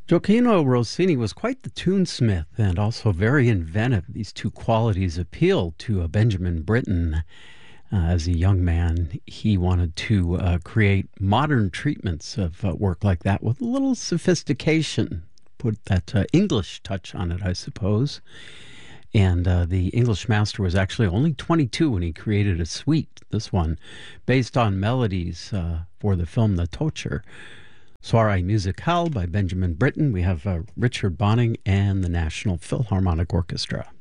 Gioacchino Rossini was quite the tunesmith and also very inventive. These two qualities appealed to Benjamin Britten. As a young man, he wanted to create modern treatments of work like that with a little sophistication, put that English touch on it, I suppose. And the English master was actually only 22 when he created a suite, this one, based on melodies for the film The Totschur. Soirée Musicale by Benjamin Britten. We have Richard Bonning and the National Philharmonic Orchestra.